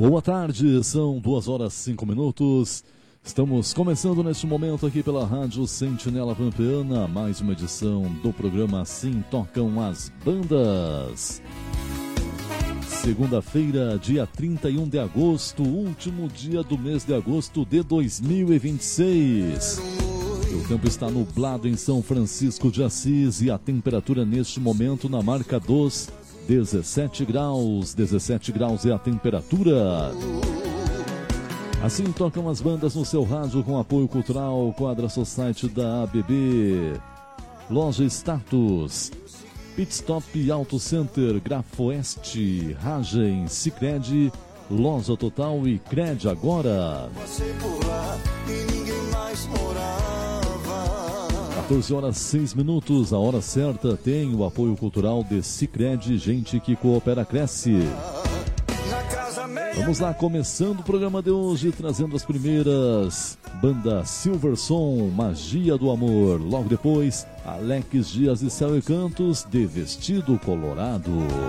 Boa tarde, são 2h05. Estamos começando neste momento aqui pela Rádio Sentinela Pampeana, mais uma edição do programa Assim Tocam as Bandas. Segunda-feira, dia 31 de agosto, último dia do mês de agosto de 2026. O tempo está nublado em São Francisco de Assis e a temperatura neste momento na marca dos 17 graus. 17 graus é a temperatura. Assim tocam as bandas no seu rádio com apoio cultural, Quadra Society da ABB, Loja Status, Pitstop Auto Center, Grafoeste, Ragem, Sicredi, Loja Total e Cred Agora. 14h06, a hora certa, tem o apoio cultural de Sicredi, gente que coopera cresce. Vamos lá, começando o programa de hoje, trazendo as primeiras. Banda Silverson, Magia do Amor. Logo depois, Alex Dias e Céu e Cantos, de Vestido Colorado.